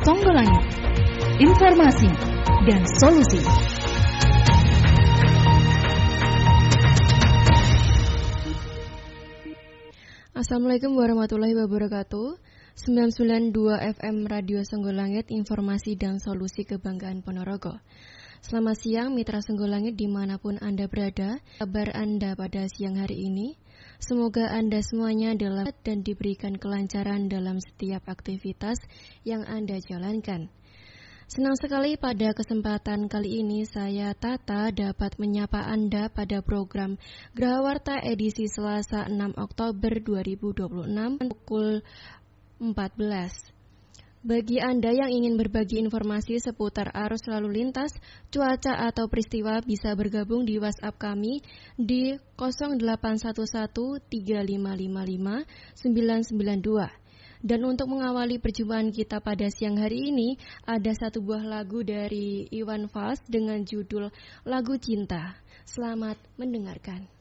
Songgolangit, informasi dan solusi. Assalamualaikum warahmatullahi wabarakatuh. 992 FM Radio Songgolangit, informasi dan solusi kebanggaan Ponorogo. Selamat siang mitra Songgolangit dimanapun Anda berada. Kabar Anda pada siang hari ini, semoga Anda semuanya dalam dan diberikan kelancaran dalam setiap aktivitas yang Anda jalankan. Senang sekali pada kesempatan kali ini saya Tata dapat menyapa Anda pada program Grahawarta edisi Selasa 6 Oktober 2026 pukul 14. Bagi Anda yang ingin berbagi informasi seputar arus lalu lintas, cuaca atau peristiwa bisa bergabung di WhatsApp kami di 081135555992. Dan untuk mengawali perjumpaan kita pada siang hari ini, ada satu buah lagu dari Iwan Fals dengan judul Lagu Cinta. Selamat mendengarkan.